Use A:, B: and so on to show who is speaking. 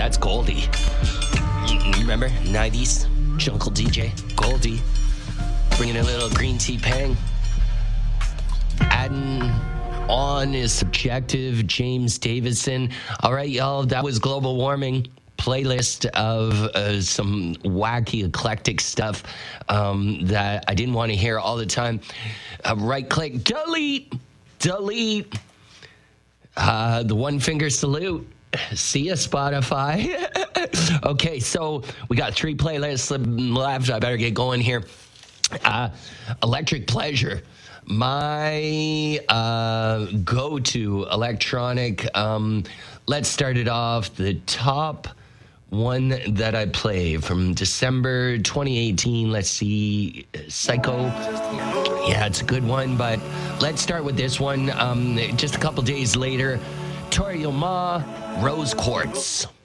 A: That's Goldie. You remember? 90s? Jungle DJ. Goldie. Bringing a little green tea pang. Adding on is Subjective, James Davison. All right, y'all, that was Global Warming. Playlist of some wacky, eclectic stuff that I didn't want to hear all the time. Right click, delete. The one finger salute. See ya, Spotify. Okay, so we got 3 playlists left. I better get going here. Electric Pleasure. My go-to electronic. Let's start it off. The top one that I play from December 2018. Let's see. Psycho. Yeah, it's a good one, but let's start with this one. Just a couple days later, Tori Ma, Rose Quartz.